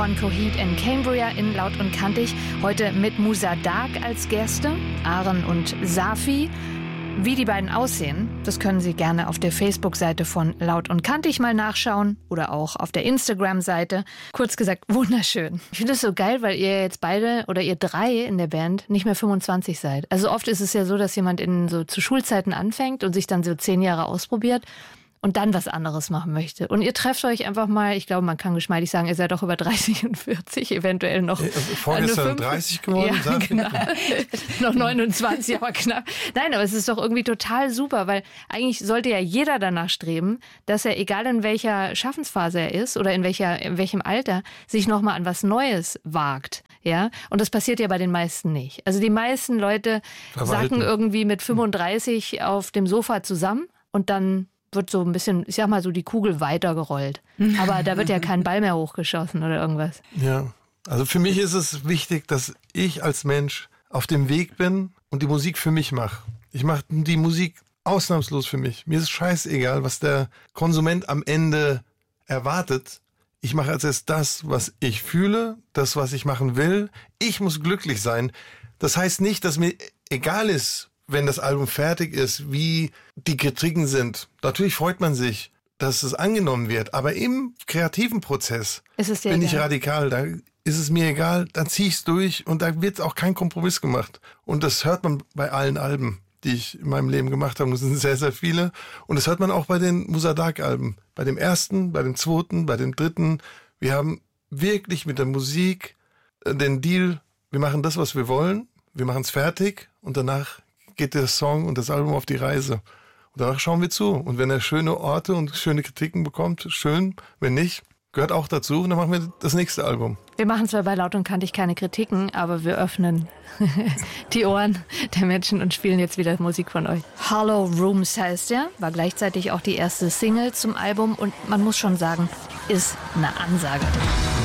Von Coheed and Cambria in Laut und Kantig. Heute mit Musa Dark als Gäste, Aren und Safi. Wie die beiden aussehen, das können Sie gerne auf der Facebook-Seite von Laut und Kantig mal nachschauen oder auch auf der Instagram-Seite. Kurz gesagt, wunderschön. Ich finde es so geil, weil ihr jetzt beide oder ihr drei in der Band nicht mehr 25 seid. Also oft ist es ja so, dass jemand zu Schulzeiten anfängt und sich dann so 10 Jahre ausprobiert und dann was anderes machen möchte. Und ihr trefft euch einfach mal, ich glaube, man kann geschmeidig sagen, ihr seid doch über 30 und 40, eventuell noch. Vorgestern 30 geworden? Ja, genau. Noch 29, aber knapp. Nein, aber es ist doch irgendwie total super, weil eigentlich sollte ja jeder danach streben, dass er, egal in welcher Schaffensphase er ist oder in welchem Alter, sich nochmal an was Neues wagt. Ja? Und das passiert ja bei den meisten nicht. Also die meisten Leute sacken irgendwie mit 35 auf dem Sofa zusammen und dann wird so ein bisschen, ich sag mal so, die Kugel weitergerollt. Aber da wird ja kein Ball mehr hochgeschossen oder irgendwas. Ja, also für mich ist es wichtig, dass ich als Mensch auf dem Weg bin und die Musik für mich mache. Ich mache die Musik ausnahmslos für mich. Mir ist scheißegal, was der Konsument am Ende erwartet. Ich mache als erst das, was ich fühle, das, was ich machen will. Ich muss glücklich sein. Das heißt nicht, dass mir egal ist, wenn das Album fertig ist, wie die Kritiken sind. Natürlich freut man sich, dass es angenommen wird, aber im kreativen Prozess bin ich radikal. Da ist es mir egal, dann ziehe ich es durch und da wird auch kein Kompromiss gemacht. Und das hört man bei allen Alben, die ich in meinem Leben gemacht habe. Das sind sehr, sehr viele. Und das hört man auch bei den Musa Dark Alben. Bei dem ersten, bei dem zweiten, bei dem dritten. Wir haben wirklich mit der Musik den Deal, wir machen das, was wir wollen, wir machen es fertig und danach geht der Song und das Album auf die Reise. Und danach schauen wir zu. Und wenn er schöne Orte und schöne Kritiken bekommt, schön. Wenn nicht, gehört auch dazu. Und dann machen wir das nächste Album. Wir machen zwar bei Laut und Kantig keine Kritiken, aber wir öffnen die Ohren der Menschen und spielen jetzt wieder Musik von euch. Hollow Rooms heißt er, war gleichzeitig auch die erste Single zum Album und man muss schon sagen, ist eine Ansage.